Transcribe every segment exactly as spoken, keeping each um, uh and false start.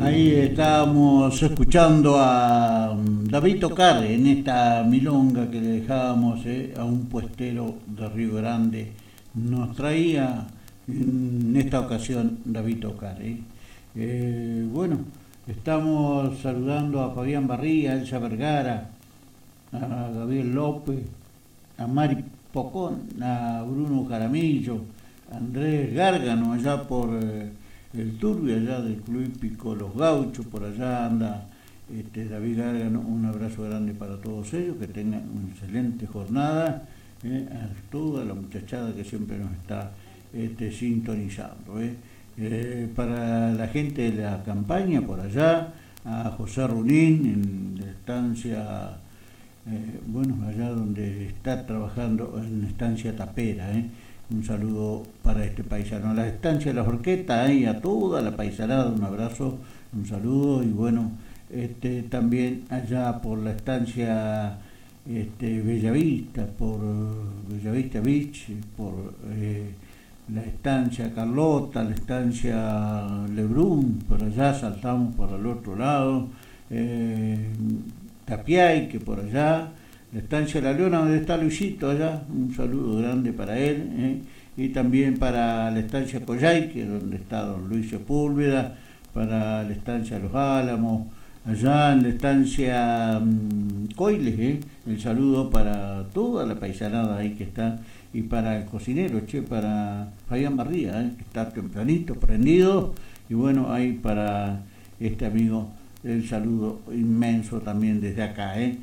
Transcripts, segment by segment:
Ahí estábamos escuchando a David tocar en esta milonga que le dejábamos eh, a un puestero de Río Grande. Nos traía en esta ocasión David tocar. Eh. Eh, bueno, estamos saludando a Fabián Barría, a Elsa Vergara, a Gabriel López, a Mari Pocón, a Bruno Jaramillo, a Andrés Gárgano allá por eh, el Turbio, allá del Club Hípico Los Gauchos, por allá anda este, David Gárgano. Un abrazo grande para todos ellos, que tengan una excelente jornada, eh, a toda la muchachada que siempre nos está este, sintonizando. Eh. Eh, para la gente de la campaña por allá, a José Runín en la estancia, eh, bueno, allá donde está trabajando en la estancia Tapera, eh. Un saludo para este paisano. A la estancia de la Jorqueta y a toda la paisanada, un abrazo, un saludo. Y bueno, este, también allá por la estancia este, Bellavista, por Bellavista Beach, por eh, la estancia Carlota, la estancia Lebrún, por allá saltamos para el otro lado, eh, Tapiay, que por allá, la estancia La Leona, donde está Luisito allá, un saludo grande para él, eh, y también para la estancia Coyhaique, donde está don Luis Sepúlveda, para la estancia Los Álamos, allá en la estancia um, Coiles, eh, el saludo para toda la paisanada ahí que está, y para el cocinero, che, para Fabián Barría, eh, que está tempranito, prendido, y bueno, ahí para este amigo el saludo inmenso también desde acá, eh.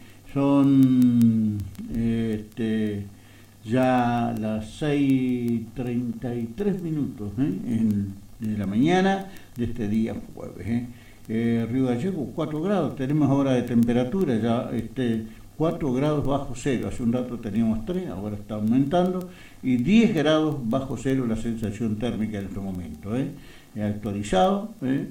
Son eh, este, ya las seis y treinta y tres minutos eh, en, de la mañana de este día jueves. Eh. Eh, Río Gallego, cuatro grados, tenemos ahora de temperatura, ya este, cuatro grados bajo cero, hace un rato teníamos tres, ahora está aumentando, y diez grados bajo cero la sensación térmica en este momento. Eh. Actualizado. Eh.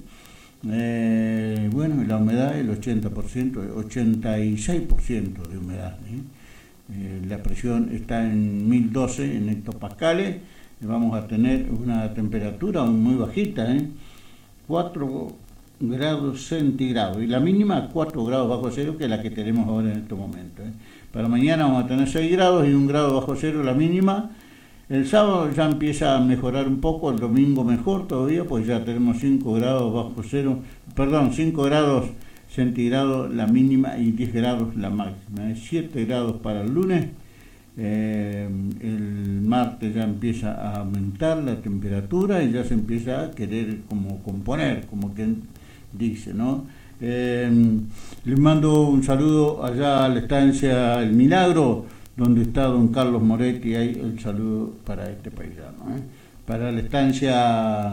Eh, bueno, la humedad el ochenta por ciento, ochenta y seis por ciento de humedad. ¿eh? Eh, la presión está en mil doce en hectopascales. Vamos a tener una temperatura muy bajita, ¿eh? cuatro grados centígrados, y la mínima cuatro grados bajo cero, que es la que tenemos ahora en este momento. ¿eh? Para mañana vamos a tener seis grados y un grado bajo cero la mínima. El sábado ya empieza a mejorar un poco, el domingo mejor todavía, pues ya tenemos cinco grados bajo cero, perdón, cinco grados centígrados la mínima y diez grados la máxima. siete grados para el lunes, eh, el martes ya empieza a aumentar la temperatura y ya se empieza a querer como componer, como quien dice, ¿no? Eh, les mando un saludo allá a la estancia El Milagro, donde está don Carlos Moretti, ahí el saludo para este paisano. ¿eh? Para la estancia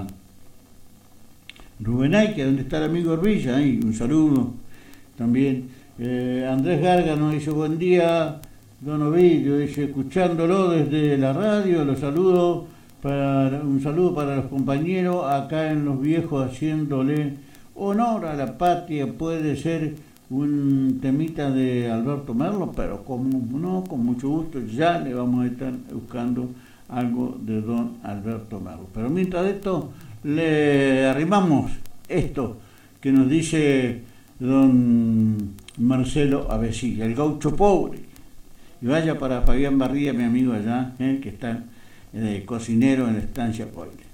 Rubenaique, donde está el amigo Herbilla, ahí un saludo también. Eh, Andrés Gárgano dice, buen día, don Ovidio, dice, escuchándolo desde la radio, los saludo, para, un saludo para los compañeros acá en Los Viejos, haciéndole honor a la patria. Puede ser un temita de Alberto Merlo, pero como no, con mucho gusto ya le vamos a estar buscando algo de don Alberto Merlo. Pero mientras esto le arrimamos esto que nos dice don Marcelo Avesilla, el gaucho pobre. Y vaya para Fabián Barría, mi amigo allá, eh, que está eh, cocinero en la estancia Coiles.